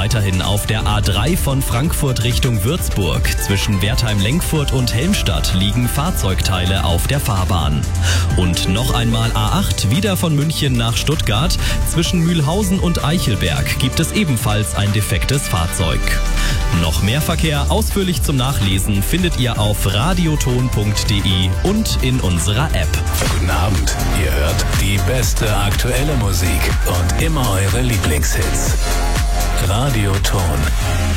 weiterhin auf der A3 von Frankfurt Richtung Würzburg. Zwischen Wertheim-Lenkfurt und Helmstadt liegen Fahrzeugteile auf der Fahrbahn. Und noch einmal A8, wieder von München nach Stuttgart. Zwischen Mühlhausen und Eichelberg gibt es ebenfalls ein defektes Fahrzeug. Noch mehr Verkehr ausführlich zum Nachlesen findet ihr auf radioton.de und in unserer App. Guten Abend, ihr hört die beste aktuelle Musik und immer eure Lieblingshits. Radioton.